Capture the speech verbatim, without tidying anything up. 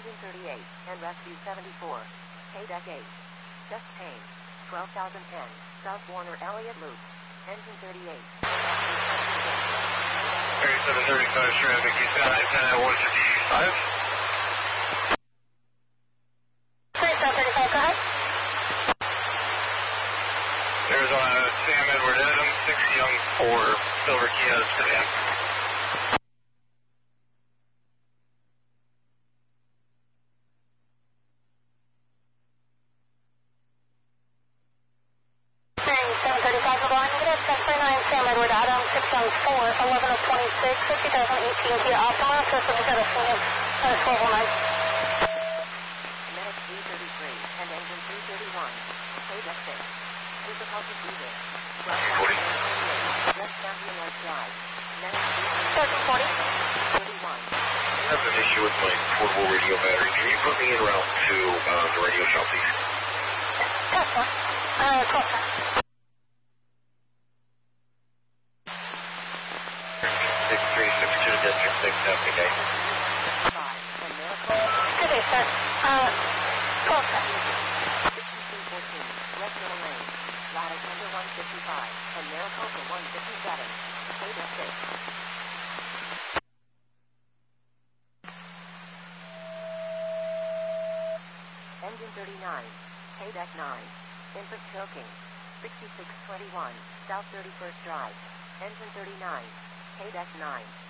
Engine thirty-eight, and Rescue seventy-four. K-Deck eight. Just Payne. twelve thousand ten, South Warner Elliott Loop. Engine thirty-eight. thirty-seven thirty-five traffic, he's got it at one fifty-five. thirty-seven thirty-five, go ahead. Arizona, Sam Edward Adams, six Young four, Silver Kia sedan. seven thirty-five, go on. Negative, ten twenty-nine, Sam Edward Adams, six Young four, eleven of twenty-six, two thousand eighteen Kia Optima, system is at a swing of twelve oh nine. Medic three thirty-three, and Engine three thirty-one. K-Deck six. Difficulty zero. forty. West Champion Lake Drive. Medic thirteen forty. thirty-one. I have an issue with my portable radio battery. Can you put me in route to uh, the radio shop, please? Tesla. Uh, Costa. six three six two to District six, traffic eight. five. And Maricopa. Good day, sir. Uh, Costa. sixty-three fourteen. Westmill Lane. Lattice number one fifty-five. And Maricopa one fifty-seven. K-Deck six. Engine thirty-nine. K-Deck nine. Input choking. sixty-six twenty-one. South thirty-first Drive. Engine thirty-nine. K-Deck nine.